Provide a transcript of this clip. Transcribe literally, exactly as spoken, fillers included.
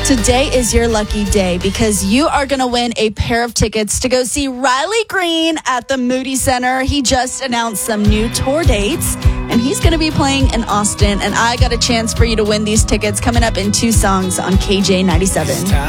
Today is your lucky day because you are going to win a pair of tickets to go see Riley Green at the Moody Center. He just announced some new tour dates, and he's going to be playing in Austin. And I got a chance for you to win these tickets coming up in two songs on K J ninety-seven.